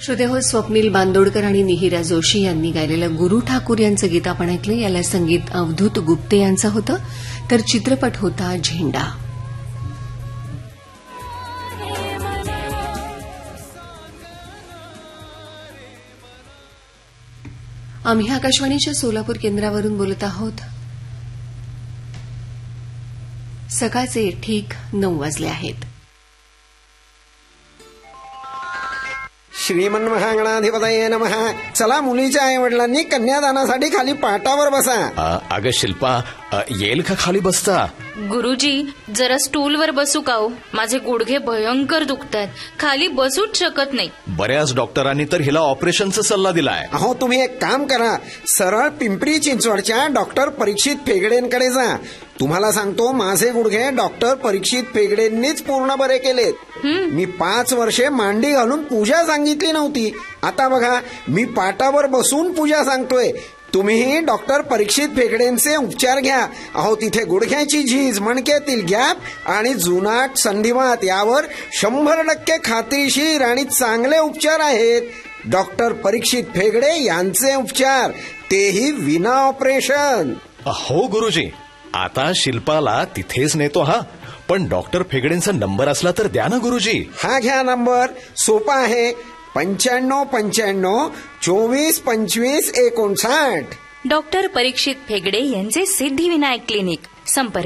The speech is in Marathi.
श्रोते हो, स्वप्नील बांदोडकर आणि निहिरा जोशी यांनी गायलेलं गुरु ठाकूर यांचं गीत आपण ऐकलं. याला संगीत अवधूत गुप्ते यांचं होतं, तर चित्रपट होता झेंडा. आम्ही आकाशवाणीच्या सोलापूर केंद्रावरून बोलत आहोत. सकाळचे ठीक 9 वाजले आहेत. श्रीमन्महागणाधिपतये नमः. चला, मुलीच्या आई वडिलांनी कन्यादानासाठी खाली पाटावर बसा. अगं शिल्पा, येईल का खाली बसता? गुरुजी, जरा स्टूलवर बसू का हो? माझे गुडघे भयंकर दुखतात, खाली बसूच शकत नाही. बऱ्याच डॉक्टरांनी तर हिला ऑपरेशनचा सल्ला दिलाय. अहो, तुम्ही एक काम करा, सरळ पिंपरी चिंचवडच्या डॉक्टर परीक्षित फेगडेंकडे जा. तुम्हाला सांगतो, माझे गुडघे डॉक्टर परीक्षित फेगडेंनीच पूर्ण बरे केलेत. मी 5 वर्षे मांडी घालून पूजा सांगितली नव्हती. आता बघा, मी पाटावर बसून पूजा सांगतोय. तुम्हीही डॉक्टर परीक्षित फेगडेंचे उपचार घ्या. अहो, तिथे गुडघ्याची झीज, मणक्यातील गॅप आणि जुनाट संधिवात यावर 100% खात्रीशीर आणि चांगले उपचार आहेत. डॉक्टर परीक्षित फेगडे यांचे उपचार, तेही विना ऑपरेशन. हो गुरुजी, आता शिल्पाला तिथेच नेतो. हा, पण डॉक्टर फेगडेंचा नंबर असला तर द्या ना गुरुजी. हा घ्या नंबर, सोपा आहे. 95 95 24 25 59. डॉक्टर परीक्षित फेगडे यांचे सिद्धिविनायक क्लिनिक. संपर्क